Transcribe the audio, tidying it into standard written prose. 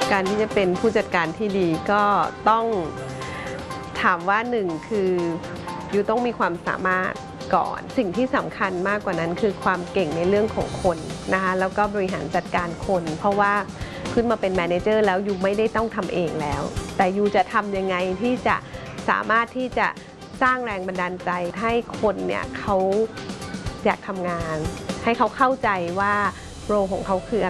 การที่จะเป็นผู้จัดการที่ดีก็ต้องถามว่าหนึ่งคือยูต้องมีความสามารถก่อนสิ่งที่สำคัญมากกว่านั้นคือความเก่งในเรื่องของคนนะคะแล้วก็บริหารจัดการคนเพราะว่าขึ้นมาเป็นแมเนเจอร์แล้วยูไม่ได้ต้องทำเองแล้วแต่ยูจะทำยังไงที่จะสามารถที่จะสร้างแรงบันดาลใจให้คนเนี่ยเขาอยากทำงานให้เขาเข้าใจว่าโรของเขาคือ